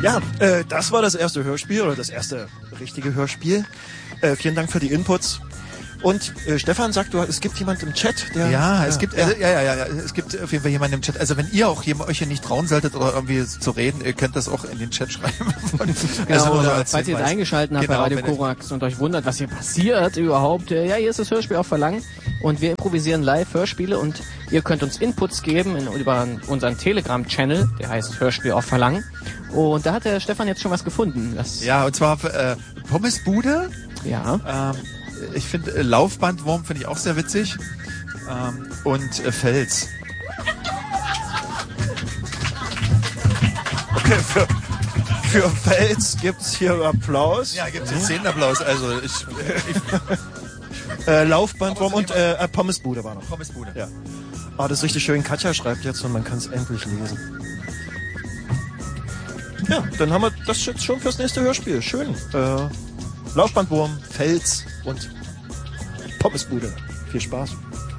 Ja, das war das erste Hörspiel oder das erste richtige Hörspiel. Vielen Dank für die Inputs. Und Stefan sagt, es gibt jemand im Chat, der... Es gibt auf jeden Fall jemanden im Chat. Also wenn ihr auch euch hier nicht trauen solltet oder irgendwie zu reden, ihr könnt das auch in den Chat schreiben. Genau, oder falls ihr jetzt eingeschaltet habt bei Radio Korax und euch wundert, was hier passiert überhaupt. Hier ist das Hörspiel auf Verlangen und wir improvisieren live Hörspiele und ihr könnt uns Inputs geben über unseren Telegram-Channel, der heißt Hörspiel auf Verlangen. Und da hat der Stefan jetzt schon was gefunden. Und zwar Pommesbude. Ja. Ich finde Laufbandwurm finde ich auch sehr witzig. Und Fels. Okay, für Fels gibt's hier Applaus. Ja, gibt's jetzt 10 Applaus. Also Laufbandwurm und Pommesbude war noch. Pommesbude. Ja. Oh, das ist richtig schön. Katja schreibt jetzt und man kann es endlich lesen. Ja, dann haben wir das jetzt schon fürs nächste Hörspiel. Schön. Laufbandwurm, Fels und Pommesbude. Viel Spaß.